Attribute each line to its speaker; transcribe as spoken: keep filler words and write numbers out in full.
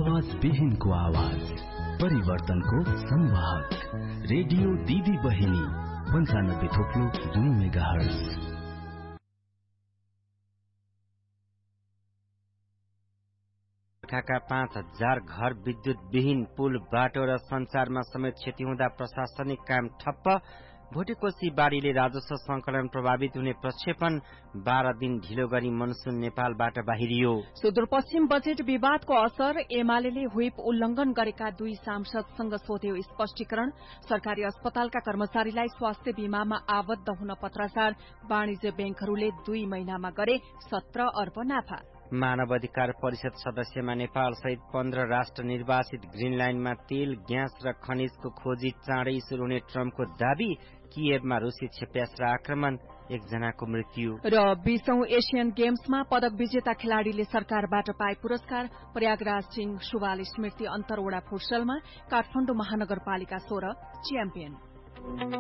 Speaker 1: आवाज विहीनको आवाज, परिवर्तनको संवाहक, रेडियो दिदी बहिनी पन्चानब्बे थोप्लो दुई मेगाहर्ज।
Speaker 2: का पाँच हजार घर विद्युत विहीन, पुल बाटो र संचारमा समेत क्षति हुँदा प्रशासनिक काम ठप्प। भोटेकोशी बाढीले राजस्व संकलन प्रभावित हुने प्रक्षेपण, बाह्र दिन ढिलो गरी मनसुन नेपालबाट बाहिरियो।
Speaker 3: सुदूरपश्चिम बजेट विवादको असर, एमाले व्हिप उल्लंघन गरेका दुई सांसदसँग सोध्यो स्पष्टीकरण। सरकारी अस्पतालका कर्मचारीलाई स्वास्थ्य बीमामा आबद्ध हुन पत्राचार, वाणिज्य बैंकहरूले दुई महिनामा गरे सत्र अर्ब नाफा।
Speaker 2: मानव अधिकार परिषद सदस्यमा नेपाल सहित पन्ध्र राष्ट्र निर्वासित। ग्रीन लाइनमा तेल, ग्यास र खनिजको खोजी चाँडै शुरू हुने ट्रम्पको दावी। किएभमा रुसी क्षेप्यास्त्र आक्रमण, एकजनाको मृत्यु।
Speaker 3: र बीसौं एशियन गेम्समा पदक विजेता खेलाड़ीले सरकारबाट पाए पुरस्कार। प्रयागराज सिंह सुवाल स्मृति अन्तरवटा फुटसलमा काठमाडौँ महानगरपालिका सोह्र च्याम्पियन।